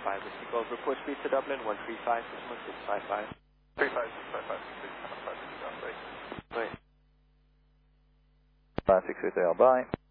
Whiskey Golf. Report speed to Dublin, 135, 61655. 35655, 61655, Wait. 5630, bye.